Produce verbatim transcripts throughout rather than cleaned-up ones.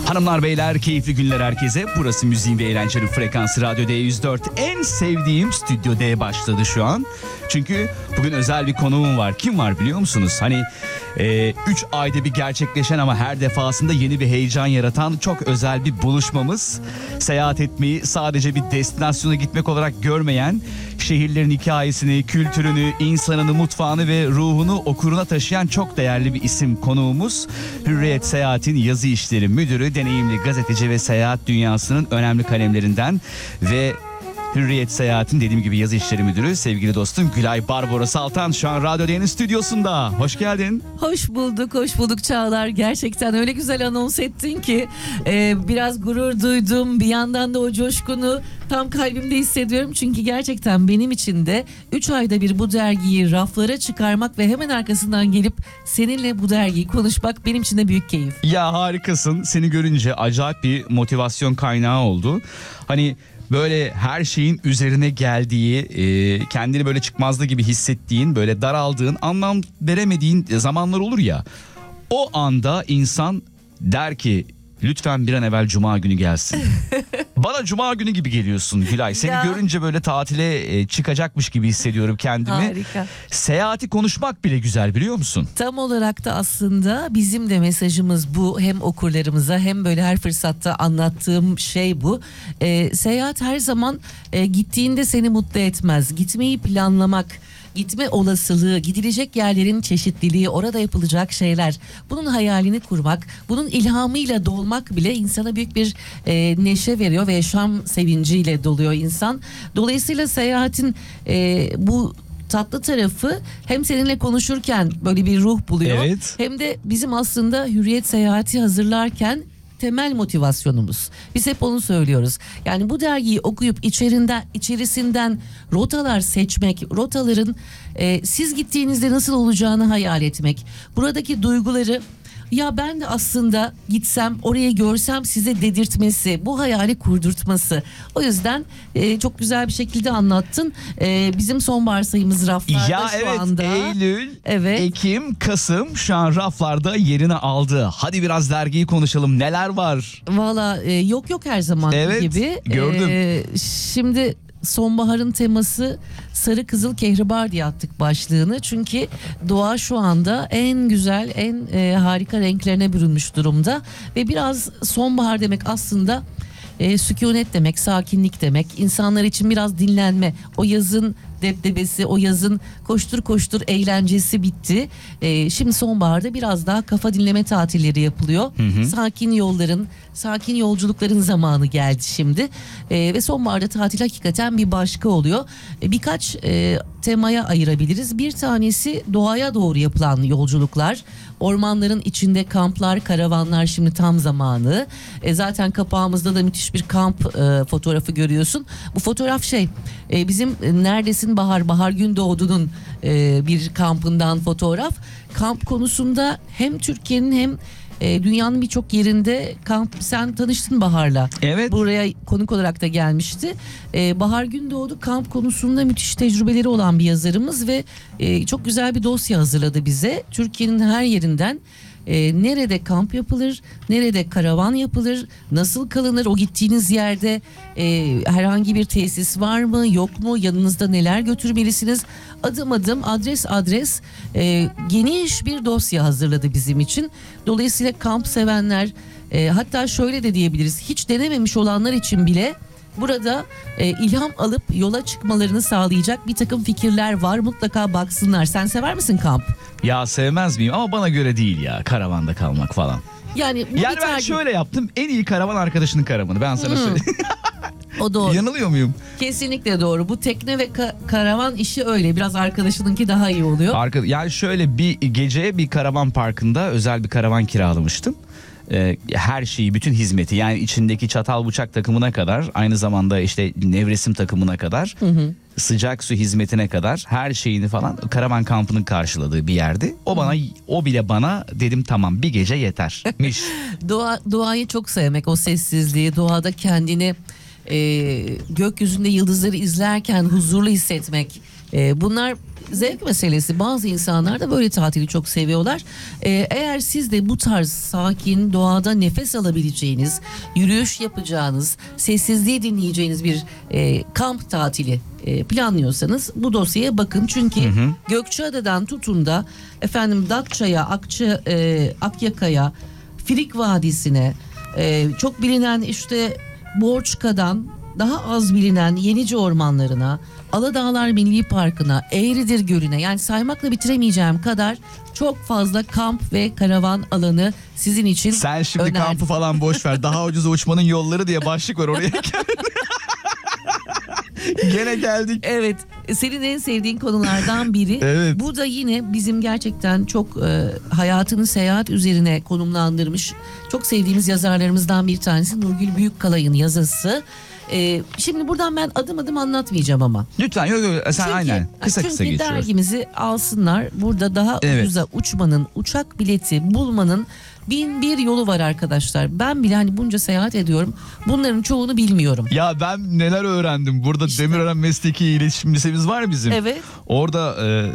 Hanımlar beyler, keyifli günler herkese. Burası müziğin ve eğlencenin frekansı Radyo D yüz dört. En sevdiğim Stüdyo D başladı şu an. Çünkü bugün özel bir konuğum var. Kim var biliyor musunuz? Hani üç e, ayda bir gerçekleşen ama her defasında yeni bir heyecan yaratan çok özel bir buluşmamız. Seyahat etmeyi sadece bir destinasyona gitmek olarak görmeyen, şehirlerin hikayesini, kültürünü, insanını, mutfağını ve ruhunu okuruna taşıyan çok değerli bir isim konuğumuz. Hürriyet Seyahat'in yazı işleri müdürü, deneyimli gazeteci ve seyahat dünyasının önemli kalemlerinden ve Hürriyet Seyahat'in dediğim gibi yazı işleri müdürü sevgili dostum Gülay Barbaros Altan şu an Radyo D'nin stüdyosunda. Hoş geldin. Hoş bulduk, hoş bulduk Çağlar. Gerçekten öyle güzel anons ettin ki e, biraz gurur duydum. Bir yandan da o coşkunu tam kalbimde hissediyorum. Çünkü gerçekten benim için de üç ayda bir bu dergiyi raflara çıkarmak ve hemen arkasından gelip seninle bu dergiyi konuşmak benim için de büyük keyif. Ya harikasın. Seni görünce acayip bir motivasyon kaynağı oldu. Hani böyle her şeyin üzerine geldiği, e, kendini böyle çıkmazda gibi hissettiğin, böyle daraldığın, anlam veremediğin zamanlar olur ya. O anda insan der ki lütfen bir an evvel Cuma günü gelsin. Bana Cuma günü gibi geliyorsun Gülay. Seni ya. Görünce böyle tatile e, çıkacakmış gibi hissediyorum kendimi. Harika. Seyahati konuşmak bile güzel, biliyor musun? Tam olarak da aslında bizim de mesajımız bu. Hem okurlarımıza hem böyle her fırsatta anlattığım şey bu. E, seyahat her zaman e, gittiğinde seni mutlu etmez. Gitmeyi planlamak, gitme olasılığı, gidilecek yerlerin çeşitliliği, orada yapılacak şeyler, bunun hayalini kurmak, bunun ilhamıyla dolmak bile insana büyük bir e, neşe veriyor ve yaşam sevinciyle doluyor insan. Dolayısıyla seyahatin e, bu tatlı tarafı hem seninle konuşurken böyle bir ruh buluyor, evet, hem de bizim aslında Hürriyet Seyahati hazırlarken temel motivasyonumuz. Biz hep onu söylüyoruz. Yani bu dergiyi okuyup içerinden, içerisinden rotalar seçmek, rotaların e, siz gittiğinizde nasıl olacağını hayal etmek, buradaki duyguları ya ben de aslında gitsem orayı görsem size dedirtmesi, bu hayali kurdurtması. O yüzden e, çok güzel bir şekilde anlattın. E, bizim sonbahar sayımız raflarda ya şu evet, anda. Eylül, evet. Ekim, Kasım şu an raflarda yerini aldı. Hadi biraz dergiyi konuşalım. Neler var? Valla e, yok yok her zaman evet, gibi. gördüm. E, şimdi sonbaharın teması sarı kızıl kehribar diye attık başlığını. Çünkü doğa şu anda en güzel, en e, harika renklerine bürünmüş durumda. Ve biraz sonbahar demek aslında e, sükunet demek, sakinlik demek. İnsanlar için biraz dinlenme. O yazın debdebesi, o yazın koştur koştur eğlencesi bitti. E, şimdi sonbaharda biraz daha kafa dinleme tatilleri yapılıyor. Hı hı. Sakin yolların, sakin yolculukların zamanı geldi şimdi. E, ve sonbaharda tatil hakikaten bir başka oluyor. E, birkaç e, temaya ayırabiliriz. Bir tanesi doğaya doğru yapılan yolculuklar. Ormanların içinde kamplar, karavanlar şimdi tam zamanı. E, zaten kapağımızda da müthiş bir kamp e, fotoğrafı görüyorsun. Bu fotoğraf şey, e, bizim e, neredesin Bahar, Bahar Gündoğdu'nun e, bir kampından fotoğraf. Kamp konusunda hem Türkiye'nin hem e, dünyanın birçok yerinde kamp, sen tanıştın Bahar'la. Evet. Buraya konuk olarak da gelmişti. E, Bahar Gündoğdu kamp konusunda müthiş tecrübeleri olan bir yazarımız ve e, çok güzel bir dosya hazırladı bize. Türkiye'nin her yerinden e, nerede kamp yapılır, nerede karavan yapılır, nasıl kalınır, o gittiğiniz yerde e, herhangi bir tesis var mı, yok mu, yanınızda neler götürmelisiniz, adım adım, adres adres e, geniş bir dosya hazırladı bizim için. Dolayısıyla kamp sevenler, e, hatta şöyle de diyebiliriz, hiç denememiş olanlar için bile burada e, ilham alıp yola çıkmalarını sağlayacak bir takım fikirler var. Mutlaka baksınlar. Sen sever misin kamp? Ya sevmez miyim, ama bana göre değil ya karavanda kalmak falan. Yani, bu yani ben tercih. şöyle yaptım, en iyi karavan arkadaşının karavanı, ben sana hmm. söyleyeyim. O doğru. Yanılıyor muyum? Kesinlikle doğru. Bu tekne ve ka- karavan işi öyle. Biraz arkadaşınınki daha iyi oluyor. Arka, yani şöyle bir gece bir karavan parkında özel bir karavan kiralamıştım. Ee, her şeyi, bütün hizmeti, yani içindeki çatal bıçak takımına kadar, aynı zamanda işte nevresim takımına kadar, hı hı. sıcak su hizmetine kadar her şeyini falan karavan kampının karşıladığı bir yerdi. O bana, o bile bana dedim tamam, bir gece yetermiş. Doğa, doğayı çok sevmek, o sessizliği, doğada kendini e, gökyüzünde yıldızları izlerken huzurlu hissetmek E, bunlar zevk meselesi. Bazı insanlar da böyle tatili çok seviyorlar. Ee, eğer siz de bu tarz sakin, doğada nefes alabileceğiniz, yürüyüş yapacağınız, sessizliği dinleyeceğiniz bir e, kamp tatili e, planlıyorsanız bu dosyaya bakın. Çünkü Hı hı. Gökçeada'dan tutun da efendim Datça'ya, Akça, e, Akyaka'ya, Frig Vadisi'ne, e, çok bilinen işte Borçka'dan daha az bilinen Yenice ormanlarına, Aladağlar Milli Parkı'na, Eğridir Gölü'ne, yani saymakla bitiremeyeceğim kadar çok fazla kamp ve karavan alanı sizin için Sen şimdi önerdim. kampı falan boş ver. Daha ucuz uçmanın yolları diye başlık var oraya. Gene geldik. Evet, senin en sevdiğin konulardan biri. Evet. Bu da yine bizim gerçekten çok e, hayatını seyahat üzerine konumlandırmış, çok sevdiğimiz yazarlarımızdan bir tanesi Nurgül Büyükkalay'ın yazısı. E, şimdi buradan ben adım adım anlatmayacağım ama. Lütfen yok yok sen Çünkü- aynen kısa çünkü kısa geçiyoruz. dergimizi alsınlar. Burada daha Evet. ucuza uçmanın, uçak bileti bulmanın bin bir yolu var arkadaşlar. Ben bile hani bunca seyahat ediyorum. Bunların çoğunu bilmiyorum. Ya ben neler öğrendim. Burada İşte. Demirören Mesleki İletişim Lisemiz var bizim. Evet. Orada e,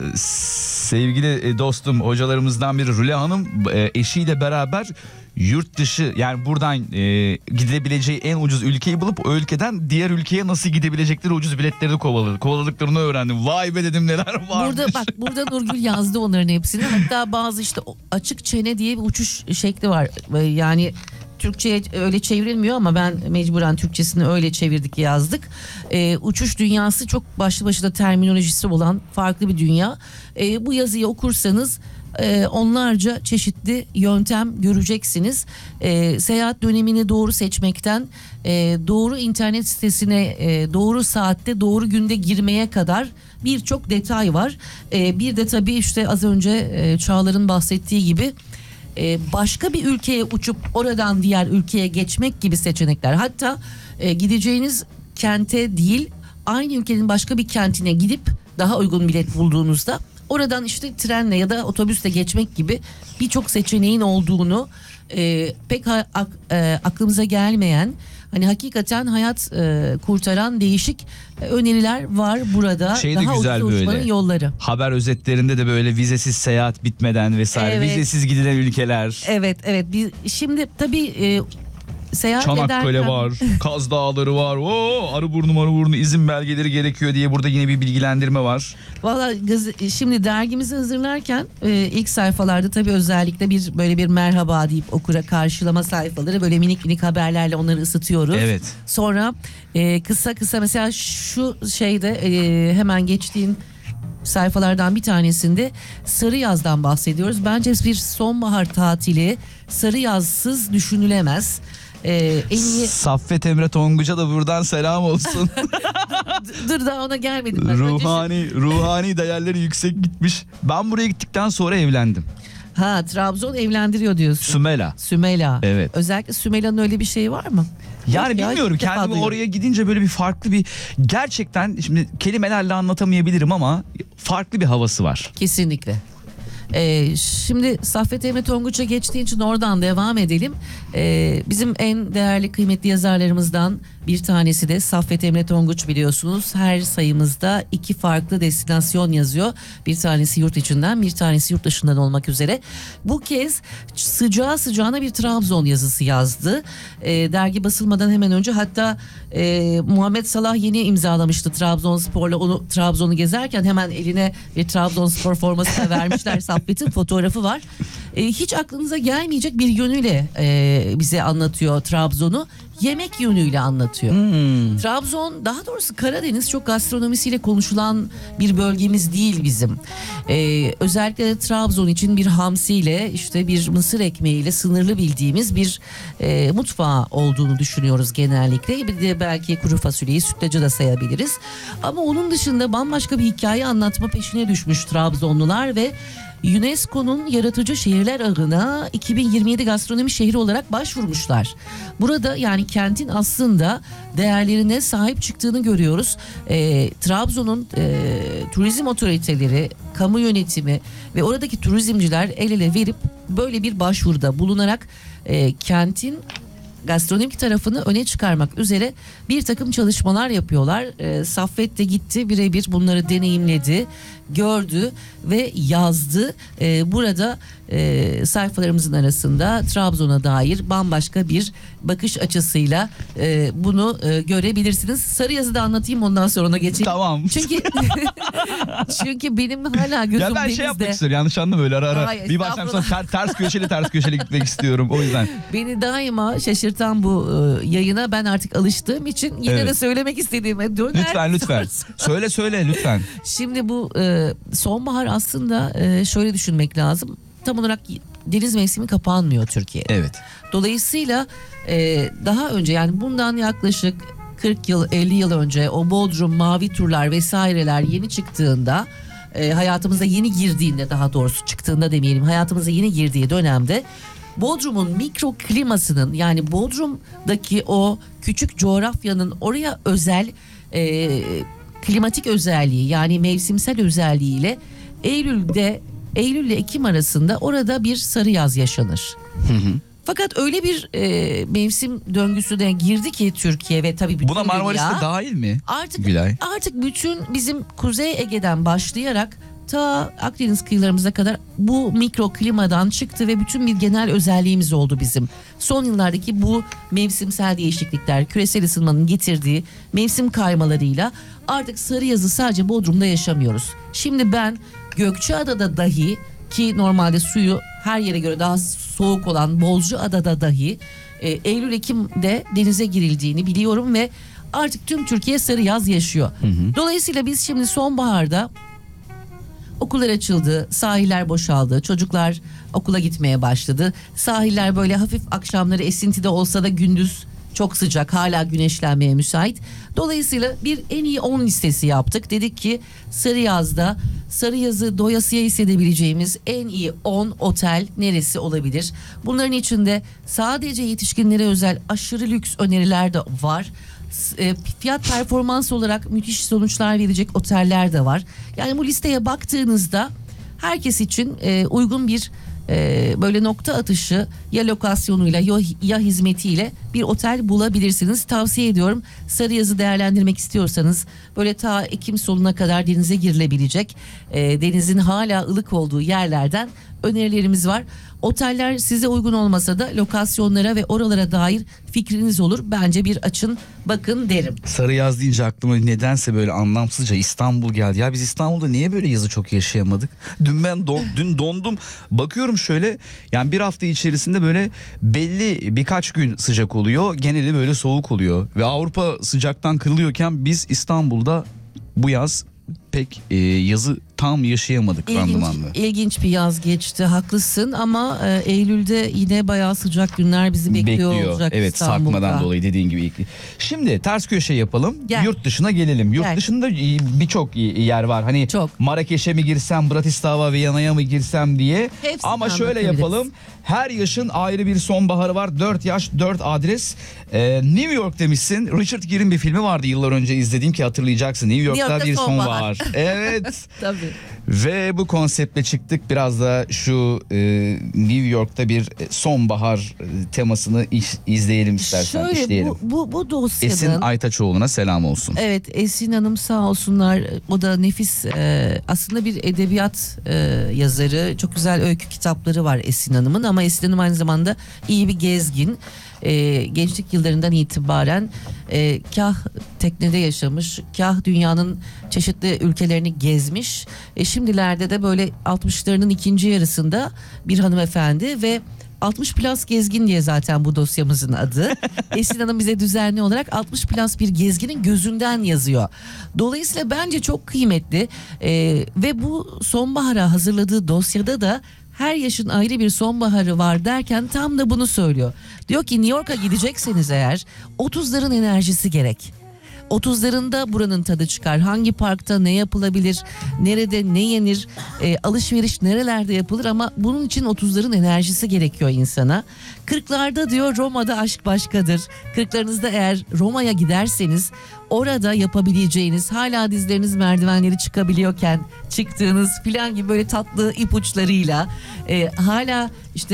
sevgili e, dostum hocalarımızdan biri Rüle Hanım e, eşiyle beraber yurt dışı, yani buradan e, gidebileceği en ucuz ülkeyi bulup o ülkeden diğer ülkeye nasıl gidebilecekleri ucuz biletleri de kovaladı. Kovaladıklarını öğrendim. Vay be dedim, neler varmış. Burada bak, burada Nurgül yazdı onların hepsini. Hatta bazı işte o açık çene diye bir uçuş şekli var. Ee, Yani Türkçe'ye öyle çevrilmiyor ama ben mecburen Türkçesini öyle çevirdik, yazdık. Ee, uçuş dünyası çok başlı başına terminolojisi olan farklı bir dünya. Ee, bu yazıyı okursanız e, onlarca çeşitli yöntem göreceksiniz. E, seyahat dönemini doğru seçmekten e, doğru internet sitesine e, doğru saatte doğru günde girmeye kadar birçok detay var. E, bir de tabii işte az önce e, Çağlar'ın bahsettiği gibi e, başka bir ülkeye uçup oradan diğer ülkeye geçmek gibi seçenekler. Hatta e, gideceğiniz kente değil, aynı ülkenin başka bir kentine gidip daha uygun bilet bulduğunuzda oradan işte trenle ya da otobüsle geçmek gibi birçok seçeneğin olduğunu, e, pek ha, ak, e, aklımıza gelmeyen, hani hakikaten hayat e, kurtaran değişik e, öneriler var burada. Şey de Daha güzel ucuza uçmanın böyle. yolları. Haber özetlerinde de böyle vizesiz seyahat bitmeden vesaire, Evet. vizesiz gidilen ülkeler. Evet, evet. Biz şimdi tabii e, seyahat Çanakkale ederken var, Kaz Dağları var, oo, Arıburnu Marıburnu izin belgeleri gerekiyor diye burada yine bir bilgilendirme var. Valla gaz- şimdi dergimizi hazırlarken e, ilk sayfalarda tabii özellikle bir böyle bir merhaba deyip okura karşılama sayfaları, böyle minik minik haberlerle onları ısıtıyoruz. Evet. Sonra e, kısa kısa mesela şu şeyde e, hemen geçtiğin sayfalardan bir tanesinde sarı yazdan bahsediyoruz. Bence bir sonbahar tatili sarı yazsız düşünülemez. Ee, en iyi... Saffet Emre Tonguç'a da buradan selam olsun. Dur, daha ona gelmedim ben. Önce şu- ruhani ruhani değerleri yüksek gitmiş. Ben buraya gittikten sonra evlendim. Ha, Trabzon evlendiriyor diyorsun. Sümela. Sümela. Evet. Özellikle Sümela'nın öyle bir şeyi var mı? Yani Yok ya, bilmiyorum, ilk defa kendimi duyuyorum. oraya gidince böyle bir farklı bir, gerçekten şimdi kelimelerle anlatamayabilirim ama farklı bir havası var. Kesinlikle. Ee, şimdi Saffet Emre Tonguç'a geçtiği için oradan devam edelim. Ee, bizim en değerli kıymetli yazarlarımızdan bir tanesi de Saffet Emre Tonguç, biliyorsunuz. Her sayımızda iki farklı destinasyon yazıyor. Bir tanesi yurt içinden, bir tanesi yurt dışından olmak üzere. Bu kez sıcağı sıcağına bir Trabzon yazısı yazdı. Ee, dergi basılmadan hemen önce, hatta e, Muhammed Salah yeni imzalamıştı Trabzonspor'la, onu Trabzon'u gezerken hemen eline bir Trabzonspor forması da vermişler. Saffet'in fotoğrafı var. E, hiç aklınıza gelmeyecek bir yönüyle e, bize anlatıyor Trabzon'u. Yemek yönüyle anlatıyor. Hmm. Trabzon, daha doğrusu Karadeniz, çok gastronomisiyle konuşulan bir bölgemiz değil bizim. Ee, özellikle de Trabzon için bir hamsiyle, işte bir mısır ekmeğiyle sınırlı bildiğimiz bir e, mutfağı olduğunu düşünüyoruz genellikle. Bir de belki kuru fasulyeyi, sütlacı da sayabiliriz. Ama onun dışında bambaşka bir hikaye anlatma peşine düşmüş Trabzonlular ve U N E S C O'nun yaratıcı şehirler ağına iki bin yirmi yedi gastronomi şehri olarak başvurmuşlar. Burada yani kentin aslında değerlerine sahip çıktığını görüyoruz. E, Trabzon'un e, turizm otoriteleri, kamu yönetimi ve oradaki turizmciler el ele verip böyle bir başvuruda bulunarak e, kentin gastronomik tarafını öne çıkarmak üzere bir takım çalışmalar yapıyorlar. E, Saffet de gitti birebir bunları deneyimledi, gördü ve yazdı. E, burada e, sayfalarımızın arasında Trabzon'a dair bambaşka bir bakış açısıyla e, bunu e, görebilirsiniz. Sarıyazı'da da anlatayım, ondan sonra ona geçeyim. Tamam. Çünkü çünkü benim hala gözüm Ya ben denizde. şey yapmak istiyorum, yanlış anlama böyle ara ara. Hayır, bir başlayayım sonra ter- ters köşeli ters köşeli gitmek istiyorum o yüzden. Beni daima şaşırtan bu e, yayına ben artık alıştığım için yine Evet. de söylemek istediğime döner. Lütfen lütfen. Söyle söyle lütfen. Şimdi bu e, sonbahar aslında e, şöyle düşünmek lazım. Tam olarak deniz mevsimi kapanmıyor Türkiye'de. Evet. Dolayısıyla e, daha önce, yani bundan yaklaşık kırk yıl elli yıl önce o Bodrum mavi turlar vesaireler yeni çıktığında, e, hayatımıza yeni girdiğinde, daha doğrusu çıktığında demeyelim, hayatımıza yeni girdiği dönemde Bodrum'un mikro klimasının, yani Bodrum'daki o küçük coğrafyanın oraya özel e, klimatik özelliği, yani mevsimsel özelliğiyle Eylül'de Eylül ile Ekim arasında orada bir sarı yaz yaşanır. Hı hı. Fakat öyle bir e, mevsim döngüsüne girdi ki Türkiye ve tabii bütün Buna Marmaris'te dünya, dahil mi? artık Gülay. artık bütün bizim Kuzey Ege'den başlayarak ta Akdeniz kıyılarımıza kadar bu mikro klimadan çıktı ve bütün bir genel özelliğimiz oldu bizim. Son yıllardaki bu mevsimsel değişiklikler, küresel ısınmanın getirdiği mevsim kaymalarıyla artık sarı yazı sadece Bodrum'da yaşamıyoruz. Şimdi ben Gökçeada'da dahi, ki normalde suyu her yere göre daha soğuk olan Bozcaada'da dahi e, Eylül-Ekim'de denize girildiğini biliyorum ve artık tüm Türkiye sarı yaz yaşıyor. Hı hı. Dolayısıyla biz şimdi sonbaharda okullar açıldı, sahiller boşaldı, çocuklar okula gitmeye başladı. Sahiller böyle hafif akşamları esintide olsa da gündüz çok sıcak, hala güneşlenmeye müsait. Dolayısıyla bir en iyi on listesi yaptık. Dedik ki sarı yazda, sarı yazı doyasıya hissedebileceğimiz en iyi on otel neresi olabilir? Bunların içinde sadece yetişkinlere özel aşırı lüks öneriler de var. E, fiyat performans olarak müthiş sonuçlar verecek oteller de var. Yani bu listeye baktığınızda herkes için e, uygun bir e, böyle nokta atışı, ya lokasyonuyla ya, ya hizmetiyle bir otel bulabilirsiniz. Tavsiye ediyorum. Sarıyazı değerlendirmek istiyorsanız böyle ta Ekim sonuna kadar denize girilebilecek, e, denizin hala ılık olduğu yerlerden önerilerimiz var. Oteller size uygun olmasa da lokasyonlara ve oralara dair fikriniz olur. Bence bir açın, bakın derim. Sarı yaz deyince aklıma nedense böyle anlamsızca İstanbul geldi. Ya biz İstanbul'da niye böyle yazı çok yaşayamadık? Dün ben don, dün dondum. Bakıyorum şöyle, yani bir hafta içerisinde böyle belli birkaç gün sıcak oluyor. Geneli böyle soğuk oluyor. Ve Avrupa sıcaktan kırılıyorken biz İstanbul'da bu yaz pek e, yazı tam yaşayamadık İlginç, randımanlı. ilginç bir yaz geçti, haklısın, ama e, Eylül'de yine bayağı sıcak günler bizi bekliyor, Bekliyor. olacak Evet, İstanbul'da. sarkmadan dolayı dediğin gibi. Şimdi ters köşe yapalım. Gel. Yurt dışına gelelim. Yurt Gel. dışında birçok yer var. Hani Çok. Marrakeş'e mi girsem, Bratislava, Viyana'ya mı girsem diye. Hepsini Ama şöyle anlatabiliriz. yapalım. Her yaşın ayrı bir sonbaharı var. Dört yaş, dört adres. Ee, New York demişsin. Richard Gere'in bir filmi vardı yıllar önce izlediğim, ki hatırlayacaksın. New York'ta, New York'ta bir sonbahar. sonbahar. Evet. Tabii. Ve bu konseptle çıktık. Biraz da şu e, New York'ta bir sonbahar e, temasını iş, izleyelim istersen. Şöyle işleyelim. bu, bu, bu dosyanın... Esin Aytaçoğlu'na selam olsun. Evet, Esin Hanım sağ olsunlar, o da nefis, e, aslında bir edebiyat e, yazarı, çok güzel öykü kitapları var Esin Hanım'ın, ama Esin Hanım aynı zamanda iyi bir gezgin. E, gençlik yıllarından itibaren e, kah teknede yaşamış, kah dünyanın çeşitli ülkelerini gezmiş. E, şimdilerde de böyle altmışlarının ikinci yarısında bir hanımefendi ve altmış plus gezgin diye zaten bu dosyamızın adı. Esin Hanım bize düzenli olarak altmış plus bir gezginin gözünden yazıyor. Dolayısıyla bence çok kıymetli ee, ve bu sonbahara hazırladığı dosyada da her yaşın ayrı bir sonbaharı var derken tam da bunu söylüyor. Diyor ki New York'a gidecekseniz eğer otuzların enerjisi gerek. otuzlarında buranın tadı çıkar. Hangi parkta ne yapılabilir, nerede ne yenir, e, alışveriş nerelerde yapılır, ama bunun için otuzların enerjisi gerekiyor insana. kırklarda diyor Roma'da aşk başkadır. kırklarınızda eğer Roma'ya giderseniz orada yapabileceğiniz, hala dizleriniz merdivenleri çıkabiliyorken çıktığınız filan gibi böyle tatlı ipuçlarıyla, e, hala işte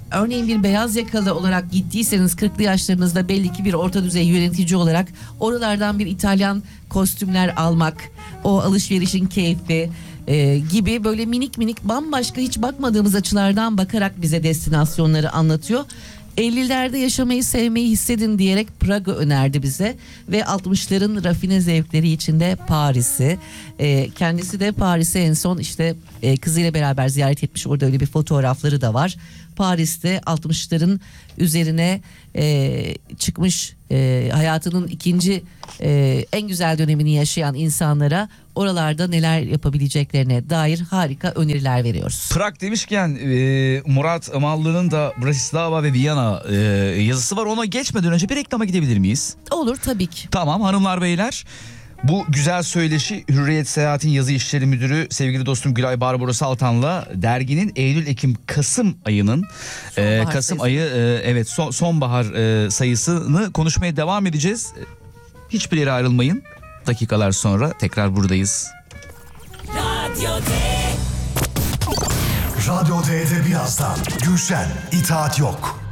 örneğin bir beyaz yakalı olarak gittiyseniz kırklı yaşlarınızda belli ki bir orta düzey yönetici olarak oralardan bir İtalyan kostümler almak, o alışverişin keyfi e, gibi böyle minik minik bambaşka hiç bakmadığımız açılardan bakarak bize destinasyonları anlatıyor. ellilerde yaşamayı sevmeyi hissedin diyerek Praga önerdi bize ve altmışların rafine zevkleri içinde Paris'i. E, kendisi de Paris'i en son işte e, kızıyla beraber ziyaret etmiş, orada öyle bir fotoğrafları da var. Paris'te altmışların üzerine e, çıkmış e, hayatının ikinci e, en güzel dönemini yaşayan insanlara oralarda neler yapabileceklerine dair harika öneriler veriyoruz. Prag demişken e, Murat Amallı'nın da Bratislava ve Viyana e, yazısı var. Ona geçmeden önce bir reklama gidebilir miyiz? Olur tabii ki. Tamam hanımlar beyler. Bu güzel söyleşi Hürriyet Seyahat'in yazı işleri müdürü sevgili dostum Gülay Barbaros Altan'la derginin Eylül, Ekim, Kasım ayının e, Kasım sayısı. ayı e, evet son, sonbahar e, sayısını konuşmaya devam edeceğiz. Hiçbir yere ayrılmayın. Dakikalar sonra tekrar buradayız. Radyo D. Radyo D'de birazdan Gülşen, İtaat Yok.